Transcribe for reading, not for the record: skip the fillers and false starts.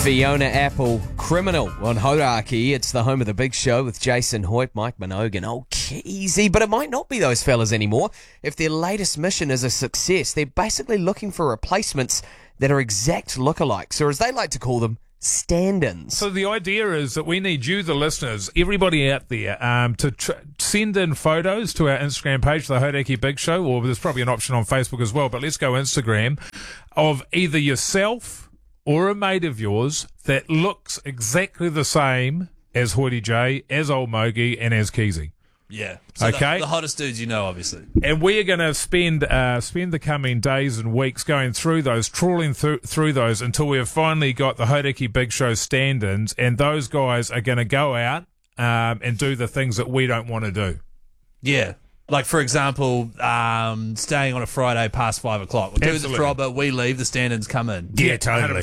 Fiona Apple, Criminal on Hauraki. It's the home of the big show with Jason Hoyt, Mike Minogue, oh, Keezy. But it might not be those fellas anymore. If their latest mission is a success, they're basically looking for replacements that are exact lookalikes, or as they like to call them, stand-ins. So the idea is that we need you, the listeners, everybody out there, to send in photos to our Instagram page, the Hauraki Big Show, or there's probably an option on Facebook as well, but let's go Instagram, of either yourself or a mate of yours that looks exactly the same as Hoity J, as Old Mogi, and as Keezy. Yeah. So okay. The hottest dudes you know, obviously. And we are going to spend the coming days and weeks going through those, trawling through those until we have finally got the Hauraki Big Show stand-ins, and those guys are going to go out and do the things that we don't want to do. Yeah. Like, for example, staying on a Friday past 5 o'clock. We'll do the throbber, we leave, the stand-ins come in. Yeah, totally.